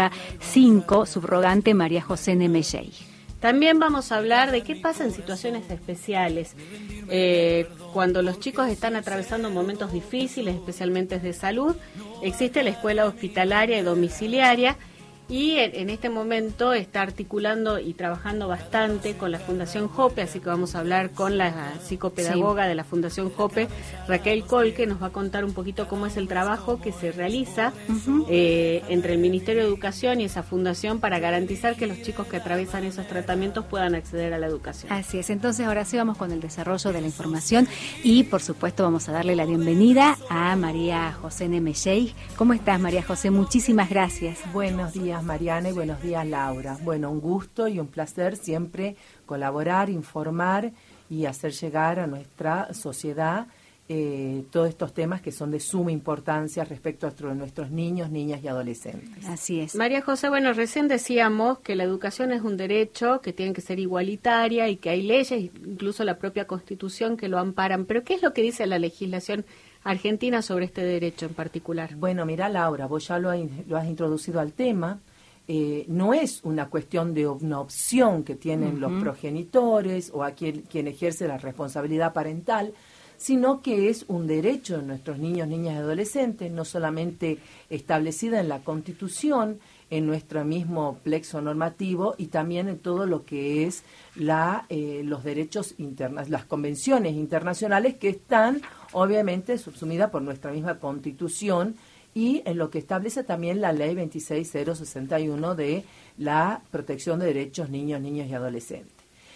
Escuela 5, subrogante María José Nemeyey. También vamos a hablar de qué pasa en situaciones especiales, cuando los chicos están atravesando momentos difíciles, especialmente de salud. Existe la escuela hospitalaria y domiciliaria, y en este momento está articulando y trabajando bastante con la Fundación Jope, así que vamos a hablar con la psicopedagoga de la Fundación Jope, Raquel Col, que nos va a contar un poquito cómo es el trabajo que se realiza entre el Ministerio de Educación y esa fundación para garantizar que los chicos que atraviesan esos tratamientos puedan acceder a la educación. Así es, entonces ahora sí vamos con el desarrollo de la información y por supuesto vamos a darle la bienvenida a María José Nemeyey. ¿Cómo estás, María José? Muchísimas gracias. Buenos días, Mariana, y buenos días, Laura. Bueno, un gusto y un placer siempre colaborar, informar y hacer llegar a nuestra sociedad todos estos temas que son de suma importancia respecto a nuestros niños, niñas y adolescentes. Así es. María José, bueno, recién decíamos que la educación es un derecho, que tiene que ser igualitaria y que hay leyes, incluso la propia Constitución, que lo amparan. Pero ¿qué es lo que dice la legislación argentina sobre este derecho en particular? Bueno, mira, Laura, vos ya lo has introducido al tema. No es una cuestión de una opción que tienen los progenitores o a quien ejerce la responsabilidad parental, sino que es un derecho de nuestros niños, niñas y adolescentes, no solamente establecida en la Constitución, en nuestro mismo plexo normativo y también en todo lo que es los derechos internos, las convenciones internacionales que están obviamente subsumidas por nuestra misma Constitución y en lo que establece también la Ley 26061 de la protección de derechos niños, niñas y adolescentes.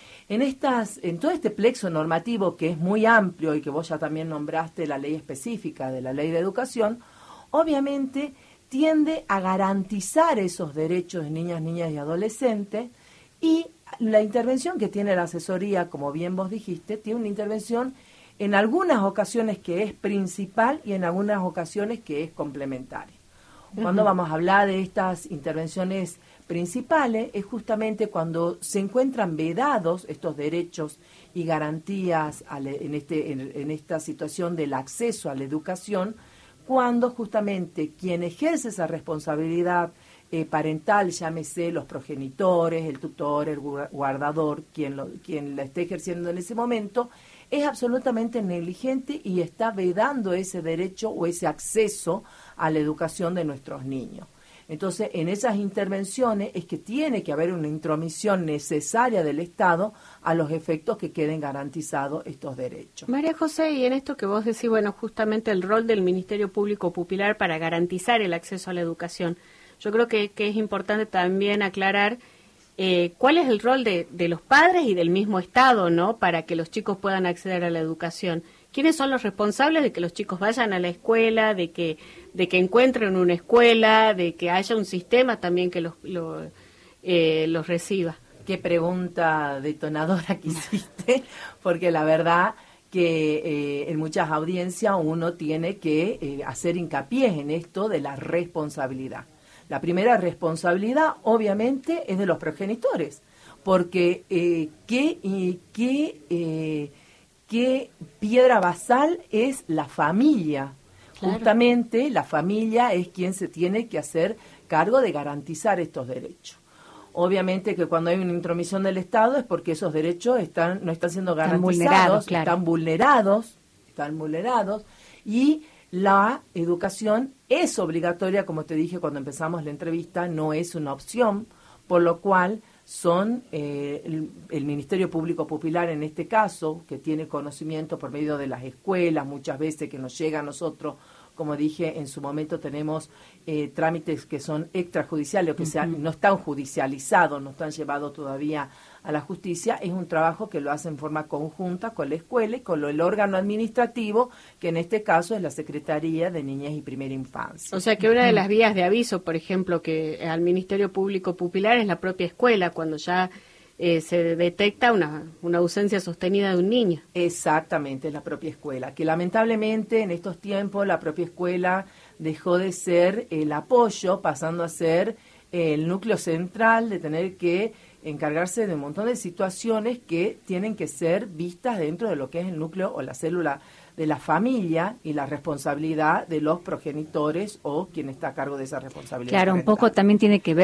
En todo este plexo normativo que es muy amplio y que vos ya también nombraste la ley específica de la Ley de Educación, obviamente tiende a garantizar esos derechos de niñas, niñas y adolescentes, y la intervención que tiene la asesoría, como bien vos dijiste, tiene una intervención en algunas ocasiones que es principal y en algunas ocasiones que es complementaria. Cuando vamos a hablar de estas intervenciones principales es justamente cuando se encuentran vedados estos derechos y garantías en esta situación del acceso a la educación, cuando justamente quien ejerce esa responsabilidad parental, llámese los progenitores, el tutor, el guardador, quien la esté ejerciendo en ese momento, es absolutamente negligente y está vedando ese derecho o ese acceso a la educación de nuestros niños. Entonces, en esas intervenciones es que tiene que haber una intromisión necesaria del Estado a los efectos que queden garantizados estos derechos. María José, y en esto que vos decís, bueno, justamente el rol del Ministerio Público Popular para garantizar el acceso a la educación, yo creo que es importante también aclarar cuál es el rol de los padres y del mismo Estado, ¿no?, para que los chicos puedan acceder a la educación. ¿Quiénes son los responsables de que los chicos vayan a la escuela, de que encuentren una escuela, de que haya un sistema también que los reciba? Qué pregunta detonadora que hiciste, porque la verdad que en muchas audiencias uno tiene que hacer hincapié en esto de la responsabilidad. La primera responsabilidad, obviamente, es de los progenitores, porque qué piedra basal es la familia. Claro. Justamente la familia es quien se tiene que hacer cargo de garantizar estos derechos. Obviamente que cuando hay una intromisión del Estado es porque esos derechos no están siendo garantizados, están vulnerados, y la educación es obligatoria, como te dije cuando empezamos la entrevista, no es una opción, por lo cual son el Ministerio Público Popular en este caso, que tiene conocimiento por medio de las escuelas, muchas veces que nos llega a nosotros, como dije, en su momento tenemos trámites que son extrajudiciales, o que no están judicializados, no están llevados todavía a la justicia. Es un trabajo que lo hace en forma conjunta con la escuela y con el órgano administrativo, que en este caso es la Secretaría de Niñez y Primera Infancia. O sea que una de las vías de aviso, por ejemplo, que al Ministerio Público Popular es la propia escuela, cuando ya se detecta una ausencia sostenida de un niño. Exactamente, es la propia escuela, que lamentablemente en estos tiempos la propia escuela dejó de ser el apoyo, pasando a ser el núcleo central, de tener que encargarse de un montón de situaciones que tienen que ser vistas dentro de lo que es el núcleo o la célula de la familia y la responsabilidad de los progenitores o quien está a cargo de esa responsabilidad. Claro, parental. Un poco también tiene que ver